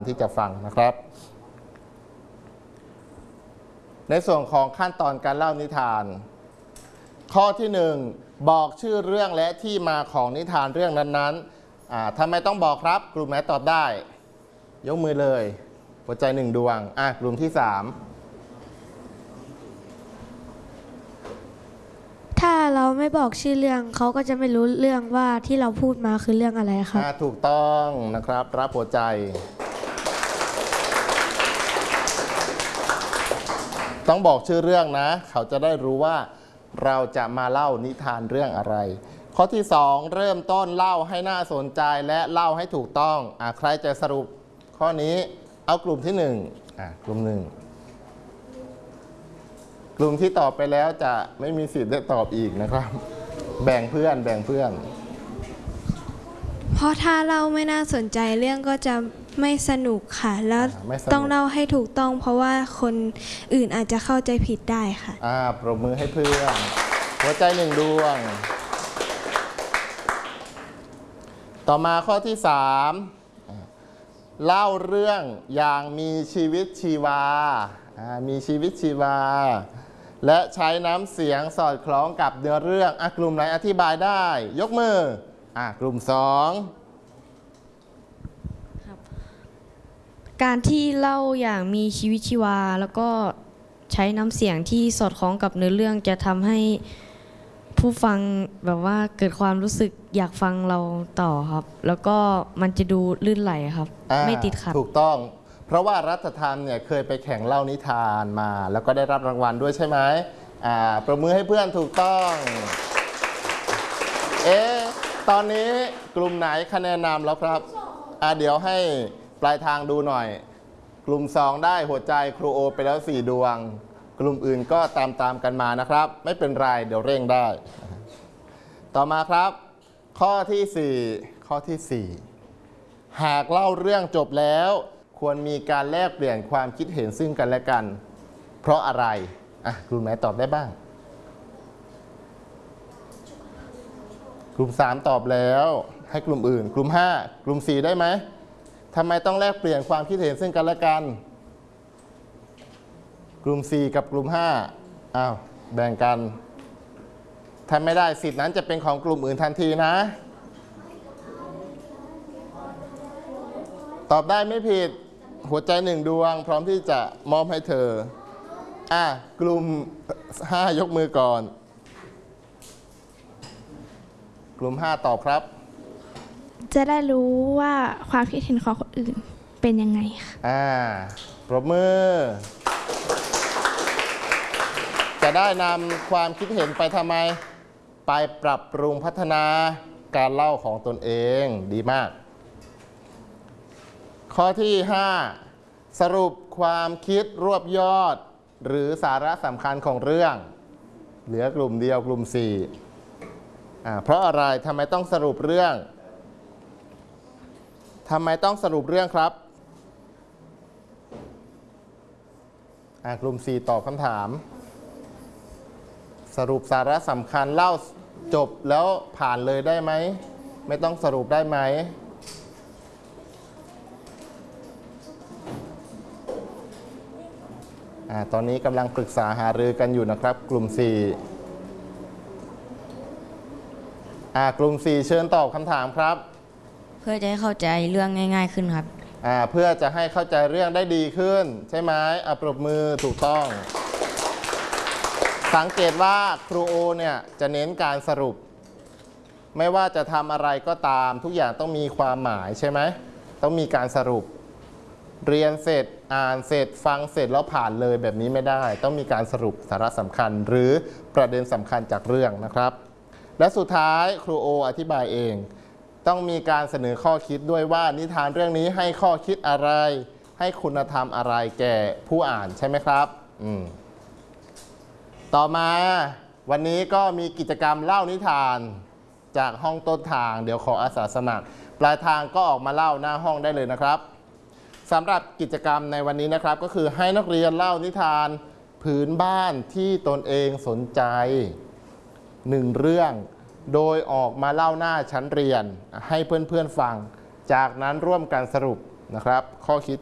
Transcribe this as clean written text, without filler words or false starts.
ที่จะฟังนะครับในส่วนของขั้นตอนการเล่านิทานข้อที่1บอกชื่อเรื่องและที่มาของนิทานเรื่องนั้นๆทำไมต้องบอกครับกลุ่มไหนตอบได้ยกมือเลยหัวใจ1ดวงกลุ่มที่3 ถ้าเราไม่บอกชื่อเรื่องเขาก็จะไม่รู้เรื่องว่าที่เราพูดมาคือเรื่องอะไรครับถูกต้องนะครับรับหัวใจต้องบอกชื่อเรื่องนะเขาจะได้รู้ว่าเราจะมาเล่านิทานเรื่องอะไรข้อที่2เริ่มต้นเล่าให้น่าสนใจและเล่าให้ถูกต้องใครจะสรุปข้อนี้เอากลุ่มที่1กลุ่ม1กลุ่มที่ตอบไปแล้วจะไม่มีสิทธิ์ได้ตอบอีกนะครับแบ่งเพื่อนเพราะถ้าเล่าไม่น่าสนใจเรื่องก็จะไม่สนุกค่ะแล้วต้องเล่าให้ถูกต้องเพราะว่าคนอื่นอาจจะเข้าใจผิดได้ค่ะปรบมือให้เพื่อนหัวใจ1ดวงต่อมาข้อที่3เล่าเรื่องอย่างมีชีวิตชีวามีชีวิตชีวาและใช้น้ำเสียงสอดคล้องกับเนื้อเรื่องกลุ่มไหนอธิบายได้ยกมือกลุ่ม2 การที่เล่าอย่างมีชีวิตชีวาแล้วก็ใช้น้ำเสียงที่สอดคล้องกับเนื้อเรื่องจะทำให้ผู้ฟังแบบว่าเกิดความรู้สึกอยากฟังเราต่อครับแล้วก็มันจะดูลื่นไหลครับไม่ติดขัดถูกต้องเพราะว่ารัฐธรรมเนี่ยเคยไปแข่งเล่านิทานมาแล้วก็ได้รับรางวัลด้วยใช่ไหมปรบมือให้เพื่อนถูกต้องตอนนี้กลุ่มไหนคะแนนนำแล้วครับเดี๋ยวให้ปลายทางดูหน่อยกลุ่ม2ได้หัวใจครูโอไปแล้ว4ดวงกลุ่มอื่นก็ตามกันมานะครับไม่เป็นไรเดี๋ยวเร่งได้ต่อมาครับข้อที่4หากเล่าเรื่องจบแล้วควรมีการแลกเปลี่ยนความคิดเห็นซึ่งกันและกันเพราะอะไรกลุ่มไหนตอบได้บ้างกลุ่ม3ตอบแล้วให้กลุ่มอื่นกลุ่ม5กลุ่ม4ได้ไหมทำไมต้องแลกเปลี่ยนความคิดเห็นซึ่งกันและกันกลุ่ม4กับกลุ่ม5แบ่งกันถ้าไม่ได้สิทธินั้นจะเป็นของกลุ่มอื่นทันทีนะตอบได้ไม่ผิดหัวใจ1ดวงพร้อมที่จะมอบให้เธอกลุ่ม5ยกมือก่อนกลุ่ม5ตอบครับจะได้รู้ว่าความคิดเห็นของคนอื่นเป็นยังไงค่ะปรบมือจะได้นำความคิดเห็นไปทำไมไปปรับปรุงพัฒนาการเล่าของตนเองดีมากข้อที่5สรุปความคิดรวบยอดหรือสาระสำคัญของเรื่องเหลือกลุ่มเดียวกลุ่ม4เพราะอะไรทำไมต้องสรุปเรื่องครับกลุ่ม4ตอบคำถามสรุปสาระสำคัญเล่าจบแล้วผ่านเลยได้ไหมไม่ต้องสรุปได้ไหมตอนนี้กำลังปรึกษาหารือกันอยู่นะครับกลุ่ม4กลุ่ม4เชิญตอบคำถามครับเพื่อจะให้เข้าใจเรื่องง่ายๆขึ้นครับเพื่อจะให้เข้าใจเรื่องได้ดีขึ้นใช่ไหมปรบมือถูกต้องสังเกตว่าครูโอเนี่ยจะเน้นการสรุปไม่ว่าจะทำอะไรก็ตามทุกอย่างต้องมีความหมายใช่ไหมต้องมีการสรุปเรียนเสร็จอ่านเสร็จฟังเสร็จแล้วผ่านเลยแบบนี้ไม่ได้ต้องมีการสรุปสาระสำคัญหรือประเด็นสำคัญจากเรื่องนะครับและสุดท้ายครูโออธิบายเองต้องมีการเสนอข้อคิดด้วยว่านิทานเรื่องนี้ให้ข้อคิดอะไรให้คุณธรรมอะไรแก่ผู้อ่านใช่ไหมครับต่อมาวันนี้ก็มีกิจกรรมเล่านิทานจากห้องต้นทางเดี๋ยวขออาสาสมัครปลายทางก็ออกมาเล่าหน้าห้องได้เลยนะครับสำหรับกิจกรรมในวันนี้นะครับก็คือให้นักเรียนเล่านิทานพื้นบ้านที่ตนเองสนใจ1เรื่องโดยออกมาเล่าหน้าชั้นเรียนให้เพื่อนๆฟังจากนั้นร่วมกันสรุปนะครับข้อคิด